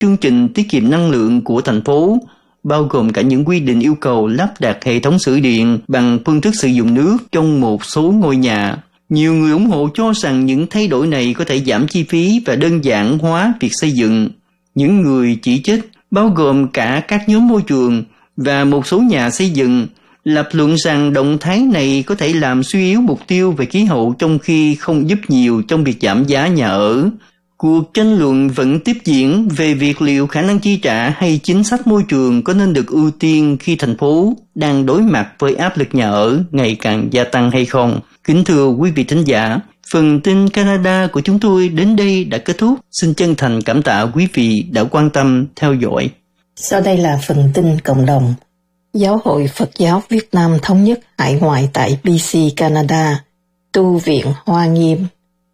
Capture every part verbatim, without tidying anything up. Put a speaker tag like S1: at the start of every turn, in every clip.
S1: chương trình tiết kiệm năng lượng của thành phố, bao gồm cả những quy định yêu cầu lắp đặt hệ thống sưởi điện bằng phương thức sử dụng nước trong một số ngôi nhà. Nhiều người ủng hộ cho rằng những thay đổi này có thể giảm chi phí và đơn giản hóa việc xây dựng. Những người chỉ trích, bao gồm cả các nhóm môi trường và một số nhà xây dựng, lập luận rằng động thái này có thể làm suy yếu mục tiêu về khí hậu trong khi không giúp nhiều trong việc giảm giá nhà ở. Cuộc tranh luận vẫn tiếp diễn về việc liệu khả năng chi trả hay chính sách môi trường có nên được ưu tiên khi thành phố đang đối mặt với áp lực nhà ở ngày càng gia tăng hay không. Kính thưa quý vị thính giả, phần tin Canada của chúng tôi đến đây đã kết thúc. Xin chân thành cảm tạ quý vị đã quan tâm theo dõi.
S2: Sau đây là phần tin cộng đồng. Giáo hội Phật giáo Việt Nam Thống nhất hải ngoại tại bê xê, Canada, tu viện Hoa Nghiêm,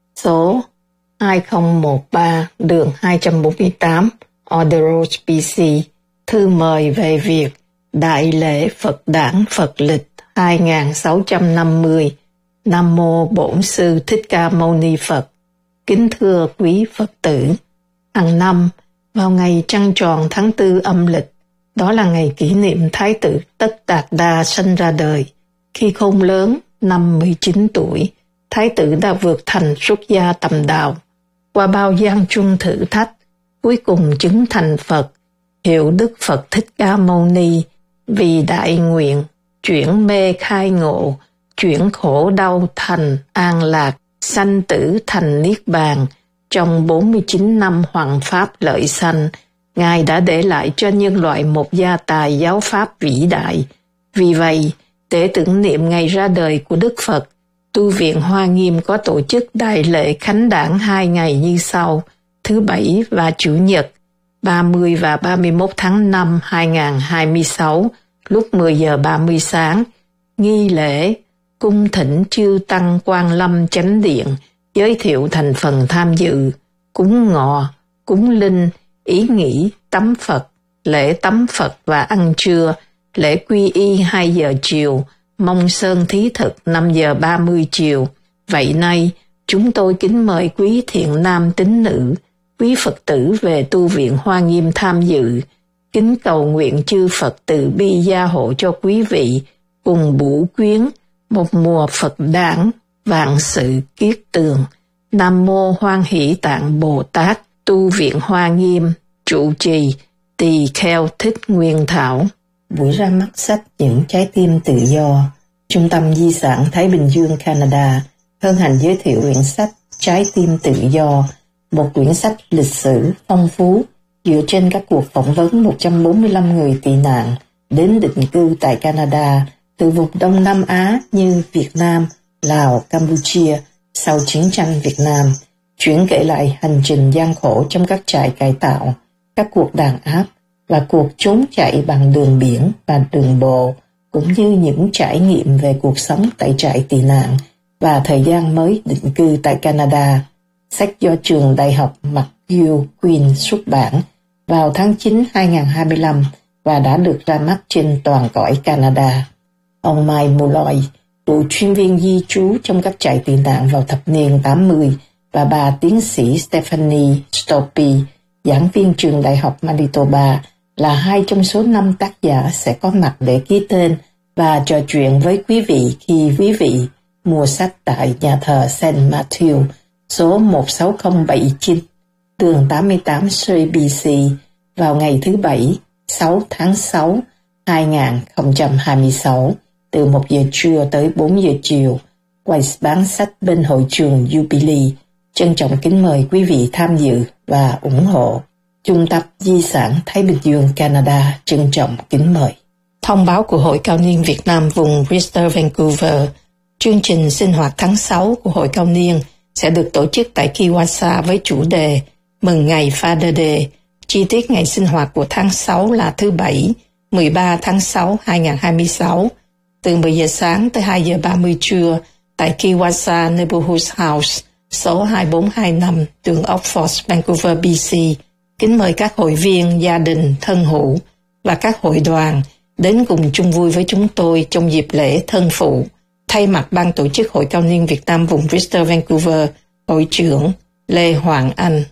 S2: số hai không một ba đường hai trăm bốn mươi tám, Order Road, bê xê, thư mời về việc Đại lễ Phật đản Phật lịch hai nghìn sáu trăm năm mươi. Nam mô Bổn Sư Thích Ca Mâu Ni Phật. Kính thưa quý Phật tử, hàng năm vào ngày trăng tròn tháng tư âm lịch, đó là ngày kỷ niệm Thái tử Tất Đạt Đa sinh ra đời. Khi khôn lớn, năm mười chín tuổi, Thái tử đã vượt thành xuất gia tầm đạo. Qua bao gian truân thử thách, cuối cùng chứng thành Phật, hiệu Đức Phật Thích Ca Mâu Ni, vì đại nguyện, chuyển mê khai ngộ, chuyển khổ đau thành an lạc, sanh tử thành niết bàn. Trong bốn mươi chín năm hoằng pháp lợi sanh, Ngài đã để lại cho nhân loại một gia tài giáo pháp vĩ đại. Vì vậy, để tưởng niệm ngày ra đời của Đức Phật, tu viện Hoa Nghiêm có tổ chức đại lễ khánh đản hai ngày như sau: thứ Bảy và Chủ nhật, ba mươi và ba mươi mốt tháng năm hai nghìn không trăm hai mươi sáu, lúc mười giờ ba mươi sáng. Nghi lễ cung thỉnh chư tăng Quan Lâm Chánh Điện, giới thiệu thành phần tham dự: cúng ngọ, cúng linh, ý nghĩ, tắm Phật, lễ tắm Phật và ăn trưa, lễ quy y hai giờ chiều, mông sơn thí thực năm giờ ba mươi chiều. Vậy nay, chúng tôi kính mời quý thiện nam tín nữ, quý Phật tử về tu viện Hoa Nghiêm tham dự, kính cầu nguyện chư Phật từ bi gia hộ cho quý vị, cùng bủ quyến một mùa Phật đản, vạn sự kiết tường. Nam mô Hoan Hỷ Tạng Bồ Tát. Tu viện Hoa Nghiêm, trụ trì Tỳ Kheo Thích Nguyên Thảo. Buổi ra mắt sách Những Trái Tim Tự Do, Trung tâm Di sản Thái Bình Dương, Canada hân hạnh giới thiệu quyển sách Trái Tim Tự Do, một quyển sách lịch sử phong phú dựa trên các cuộc phỏng vấn một trăm bốn mươi lăm người tị nạn đến định cư tại Canada từ vùng Đông Nam Á như Việt Nam, Lào, Campuchia sau chiến tranh Việt Nam, chuyển kể lại hành trình gian khổ trong các trại cải tạo, các cuộc đàn áp và cuộc trốn chạy bằng đường biển và đường bộ, cũng như những trải nghiệm về cuộc sống tại trại tị nạn và thời gian mới định cư tại Canada. Sách do trường Đại học McGill Queen xuất bản vào tháng chín hai nghìn không trăm hai mươi lăm và đã được ra mắt trên toàn cõi Canada. Ông Mike Mulloy, cựu chuyên viên di trú trong các trại tị nạn vào thập niên tám mươi, và bà tiến sĩ Stephanie Stoppy, giảng viên trường Đại học Manitoba, là hai trong số năm tác giả sẽ có mặt để ký tên và trò chuyện với quý vị khi quý vị mua sách tại nhà thờ Saint Matthew, số một sáu không bảy chín, đường tám mươi tám Surrey, bê xê, vào ngày thứ Bảy, sáu tháng sáu, hai nghìn không trăm hai mươi sáu, từ một giờ trưa tới bốn giờ chiều, quầy bán sách bên hội trường Jubilee. Trân trọng kính mời quý vị tham dự và ủng hộ. Trung tâm Di sản Thái Bình Dương, Canada trân trọng kính mời. Thông báo của Hội Cao niên Việt Nam vùng Greater Vancouver. Chương trình sinh hoạt tháng sáu của Hội Cao niên sẽ được tổ chức tại Kiwasa với chủ đề Mừng ngày Father Day. Chi tiết ngày sinh hoạt của tháng sáu là thứ Bảy, mười ba tháng sáu hai nghìn không trăm hai mươi sáu, từ mười giờ sáng tới hai giờ ba mươi trưa tại Kiwasa Neighborhood House, số hai bốn hai năm, đường Oxford, Vancouver, bê xê. Kính mời các hội viên, gia đình, thân hữu và các hội đoàn đến cùng chung vui với chúng tôi trong dịp lễ Thân Phụ. Thay mặt ban tổ chức Hội Cao niên Việt Nam vùng Greater Vancouver, Hội trưởng Lê Hoàng Anh.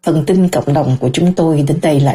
S2: Phần tin cộng đồng của chúng tôi đến đây là